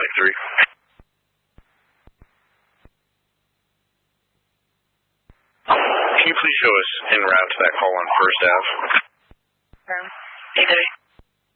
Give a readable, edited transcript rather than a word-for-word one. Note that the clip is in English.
Mike 3. Can you please show us en route to that call on First Ave? Hey,